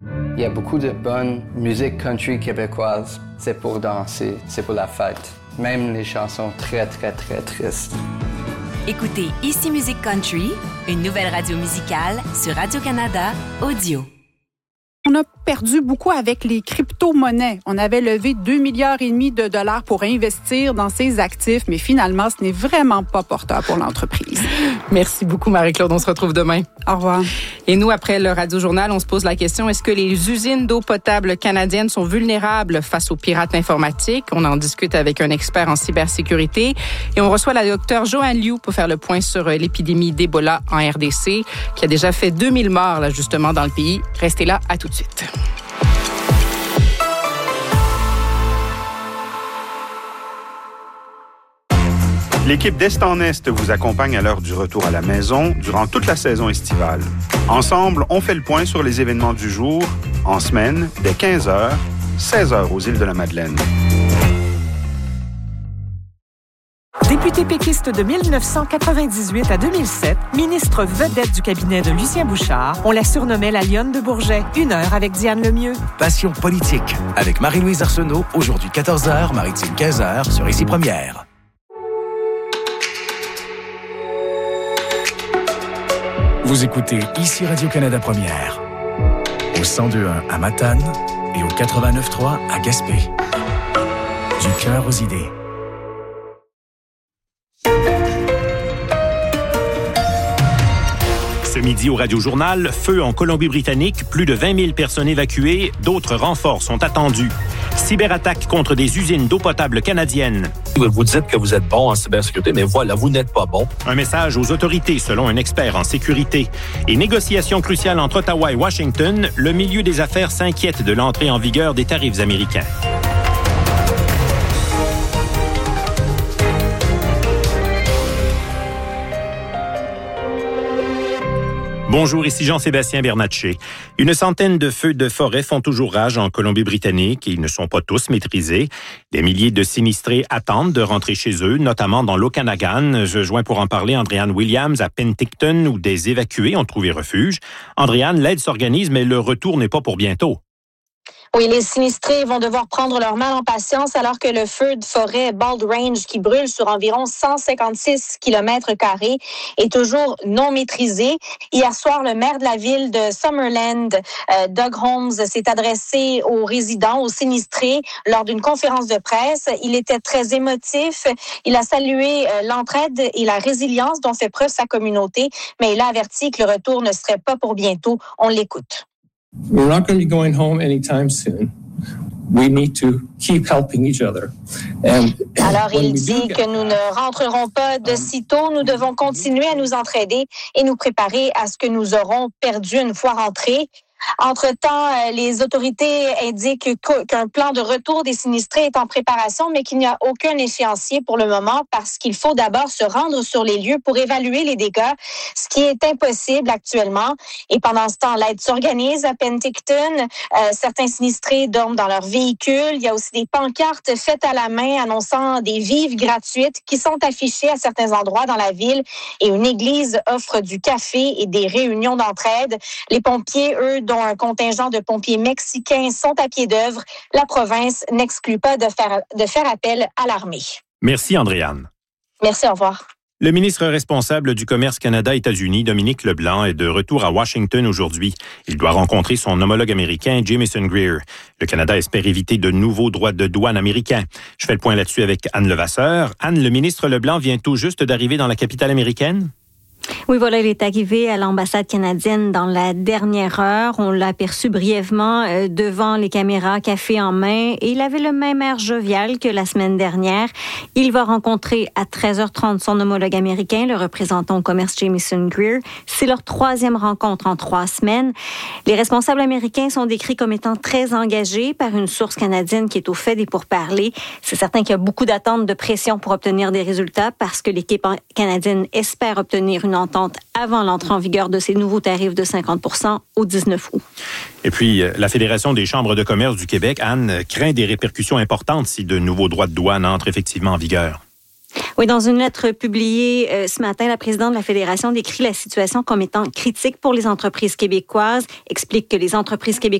Il y a beaucoup de bonne musique country québécoise. C'est pour danser, c'est pour la fête. Même les chansons très, très, très tristes. Écoutez Ici Musique Country, une nouvelle radio musicale sur Radio-Canada Audio. On a perdu beaucoup avec les crypto-monnaies. On avait levé 2,5 milliards de dollars pour investir dans ces actifs, mais finalement, ce n'est vraiment pas porteur pour l'entreprise. Merci beaucoup, Marie-Claude. On se retrouve demain. Au revoir. Et nous, après le Radio-Journal, on se pose la question, est-ce que les usines d'eau potable canadiennes sont vulnérables face aux pirates informatiques? On en discute avec un expert en cybersécurité. Et on reçoit la docteure Joanne Liu pour faire le point sur l'épidémie d'Ebola en RDC, qui a déjà fait 2000 morts, là, justement, dans le pays. Restez là, à tout de suite. L'équipe d'Est en Est vous accompagne à l'heure du retour à la maison durant toute la saison estivale. Ensemble, on fait le point sur les événements du jour, en semaine, dès 15h, 16h aux îles de la Madeleine. Député péquiste de 1998 à 2007, ministre vedette du cabinet de Lucien Bouchard, on la surnommait la Lionne de Bourget. 1 heure avec Diane Lemieux. Passion politique avec Marie-Louise Arsenault, aujourd'hui 14h, Maritime 15h sur Ici Première. Vous écoutez Ici Radio-Canada Première, au 102.1 à Matane et au 89.3 à Gaspé. Du cœur aux idées. Ce midi au Radio-Journal, feu en Colombie-Britannique, plus de 20 000 personnes évacuées, d'autres renforts sont attendus. Cyberattaque contre des usines d'eau potable canadiennes. Vous dites que vous êtes bon en cybersécurité, mais voilà, vous n'êtes pas bon. Un message aux autorités, selon un expert en sécurité. Et négociations cruciales entre Ottawa et Washington, le milieu des affaires s'inquiète de l'entrée en vigueur des tarifs américains. Bonjour, ici Jean-Sébastien Bernatchez. Une centaine de feux de forêt font toujours rage en Colombie-Britannique et ils ne sont pas tous maîtrisés. Des milliers de sinistrés attendent de rentrer chez eux, notamment dans l'Okanagan. Je joins pour en parler Andréane Williams à Penticton, où des évacués ont trouvé refuge. Andréane, l'aide s'organise, mais le retour n'est pas pour bientôt. Oui, les sinistrés vont devoir prendre leur mal en patience alors que le feu de forêt Bald Range, qui brûle sur environ 156 km² est toujours non maîtrisé. Hier soir, le maire de la ville de Summerland, Doug Holmes, s'est adressé aux résidents, aux sinistrés, lors d'une conférence de presse. Il était très émotif. Il a salué l'entraide et la résilience dont fait preuve sa communauté, mais il a averti que le retour ne serait pas pour bientôt. On l'écoute. We're not going to be going home anytime soon. We need to keep helping each other. Alors, il dit que nous ne rentrerons pas de sitôt. Nous devons continuer à nous entraider et nous préparer à ce que nous aurons perdu une fois rentrés. Entre-temps, les autorités indiquent qu'un plan de retour des sinistrés est en préparation, mais qu'il n'y a aucun échéancier pour le moment parce qu'il faut d'abord se rendre sur les lieux pour évaluer les dégâts, ce qui est impossible actuellement. Et pendant ce temps, l'aide s'organise à Penticton. Certains sinistrés dorment dans leur véhicule. Il y a aussi des pancartes faites à la main annonçant des vives gratuites qui sont affichées à certains endroits dans la ville. Et une église offre du café et des réunions d'entraide. Les pompiers, eux, dont un contingent de pompiers mexicains sont à pied d'œuvre. La province n'exclut pas de faire appel à l'armée. Merci, Andréane. Merci, au revoir. Le ministre responsable du commerce Canada-États-Unis, Dominique Leblanc, est de retour à Washington aujourd'hui. Il doit rencontrer son homologue américain, Jamieson Greer. Le Canada espère éviter de nouveaux droits de douane américains. Je fais le point là-dessus avec Anne Levasseur. Anne, le ministre Leblanc vient tout juste d'arriver dans la capitale américaine? Oui, voilà, il est arrivé à l'ambassade canadienne dans la dernière heure. On l'a aperçu brièvement devant les caméras, café en main, et il avait le même air jovial que la semaine dernière. Il va rencontrer à 13h30 son homologue américain, le représentant au commerce Jamieson Greer. C'est leur 3e rencontre en 3 semaines. Les responsables américains sont décrits comme étant très engagés par une source canadienne qui est au fait des pourparlers. C'est certain qu'il y a beaucoup d'attentes de pression pour obtenir des résultats parce que l'équipe canadienne espère obtenir une entente avant l'entrée en vigueur de ces nouveaux tarifs de 50% au 19 août. Et puis, la Fédération des chambres de commerce du Québec, Anne, craint des répercussions importantes si de nouveaux droits de douane entrent effectivement en vigueur. Oui, dans une lettre publiée ce matin, la présidente de la Fédération décrit la situation comme étant critique pour les entreprises québécoises, explique que les entreprises québécoises